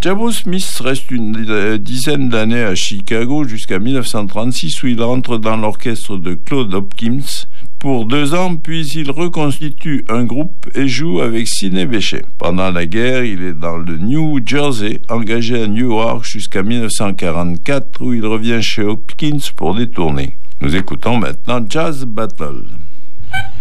Jabo Smith reste une dizaine d'années à Chicago jusqu'à 1936 où il rentre dans l'orchestre de Claude Hopkins pour 2 ans, puis il reconstitue un groupe et joue avec Sidney Bechet. Pendant la guerre, il est dans le New Jersey, engagé à Newark jusqu'à 1944 où il revient chez Hopkins pour des tournées. Nous écoutons maintenant Jazz Battle.